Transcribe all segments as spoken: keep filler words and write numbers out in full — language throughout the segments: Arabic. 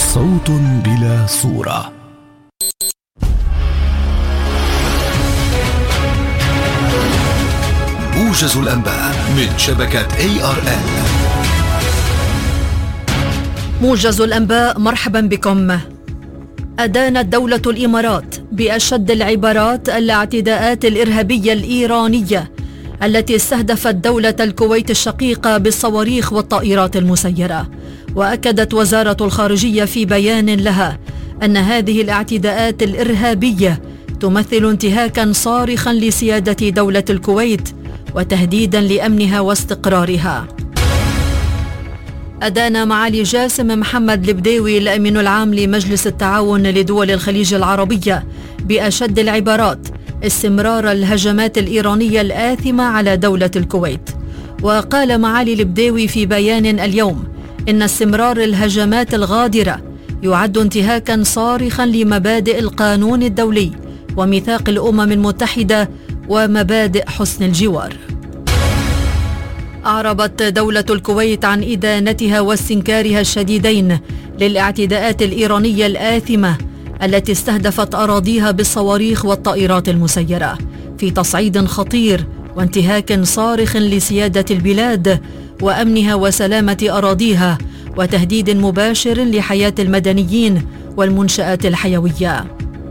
صوت بلا صورة. موجز الأنباء من شبكة إيه آر إل. موجز الأنباء، مرحبا بكم. أدانت دولة الإمارات بأشد العبارات الاعتداءات الإرهابية الإيرانية التي استهدفت دولة الكويت الشقيقة بالصواريخ والطائرات المسيرة. وأكدت وزارة الخارجية في بيان لها أن هذه الاعتداءات الإرهابية تمثل انتهاكا صارخا لسيادة دولة الكويت وتهديدا لأمنها واستقرارها. أدان معالي جاسم محمد البديوي الأمين العام لمجلس التعاون لدول الخليج العربية بأشد العبارات استمرار الهجمات الإيرانية الآثمة على دولة الكويت. وقال معالي البديوي في بيان اليوم إن استمرار الهجمات الغادرة يعد انتهاكا صارخا لمبادئ القانون الدولي وميثاق الأمم المتحدة ومبادئ حسن الجوار. أعربت دولة الكويت عن إدانتها واستنكارها الشديدين للاعتداءات الإيرانية الآثمة التي استهدفت أراضيها بالصواريخ والطائرات المسيرة في تصعيد خطير وانتهاك صارخ لسيادة البلاد وأمنها وسلامة أراضيها وتهديد مباشر لحياة المدنيين والمنشآت الحيوية.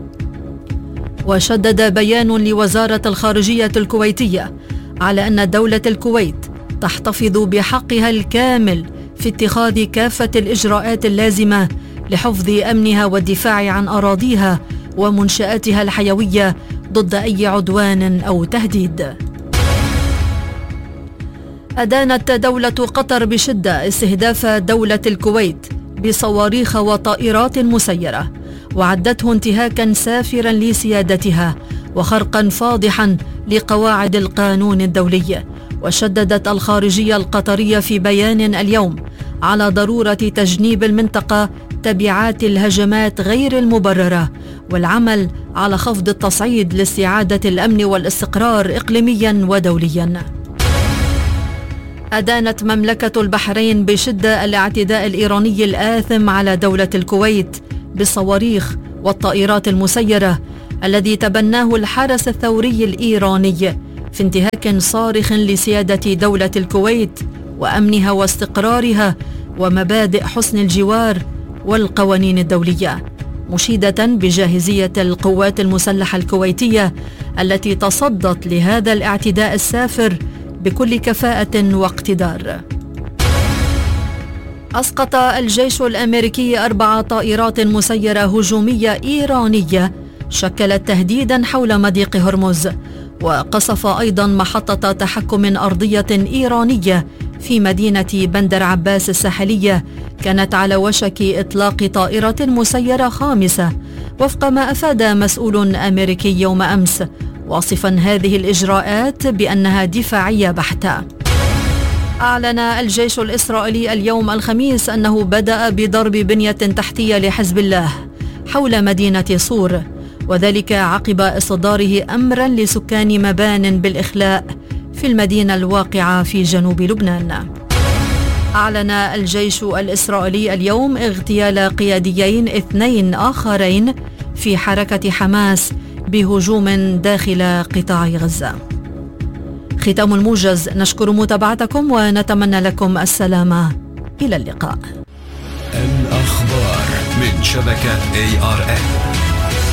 وشدد بيان لوزارة الخارجية الكويتية على أن دولة الكويت تحتفظ بحقها الكامل في اتخاذ كافة الإجراءات اللازمة لحفظ أمنها والدفاع عن أراضيها ومنشآتها الحيوية ضد أي عدوان أو تهديد. أدانت دولة قطر بشدة استهداف دولة الكويت بصواريخ وطائرات مسيرة وعدته انتهاكا سافرا لسيادتها وخرقا فاضحا لقواعد القانون الدولي. وشددت الخارجية القطرية في بيان اليوم على ضرورة تجنيب المنطقة تبعات الهجمات غير المبررة والعمل على خفض التصعيد لاستعادة الأمن والاستقرار إقليميا ودوليا. أدانت مملكة البحرين بشدة الاعتداء الإيراني الآثم على دولة الكويت بالصواريخ والطائرات المسيرة الذي تبناه الحرس الثوري الإيراني في انتهاك صارخ لسيادة دولة الكويت وأمنها واستقرارها ومبادئ حسن الجوار والقوانين الدولية، مشيدة بجاهزية القوات المسلحة الكويتية التي تصدت لهذا الاعتداء السافر بكل كفاءة واقتدار. أسقط الجيش الأمريكي أربع طائرات مسيرة هجومية إيرانية شكلت تهديدا حول مضيق هرمز، وقصف أيضا محطة تحكم أرضية إيرانية في مدينة بندر عباس الساحلية كانت على وشك إطلاق طائرة مسيرة خامسة وفق ما أفاد مسؤول أمريكي يوم أمس، واصفا هذه الإجراءات بأنها دفاعية بحتة. أعلن الجيش الإسرائيلي اليوم الخميس أنه بدأ بضرب بنية تحتية لحزب الله حول مدينة صور، وذلك عقب إصداره أمرا لسكان مبان بالإخلاء في المدينة الواقعة في جنوب لبنان. أعلن الجيش الإسرائيلي اليوم اغتيال قياديين اثنين آخرين في حركة حماس بهجوم داخل قطاع غزة. ختام الموجز، نشكر متابعتكم ونتمنى لكم السلامة. إلى اللقاء. الأخبار من شبكة إيه آر إل.